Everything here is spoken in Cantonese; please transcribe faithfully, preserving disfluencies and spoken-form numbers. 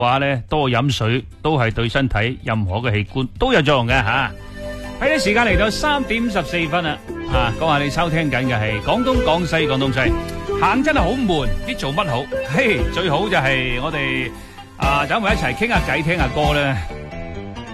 話咧，多飲水都係對身體任何嘅器官都有作用嘅吓。喺啲時間嚟到三點十四分啦，啊，講下你收聽緊嘅係廣東廣西廣東西，行真係好悶，啲做乜好？嘿，最好就係我哋啊，走埋一齊傾下偈，聽下歌咧。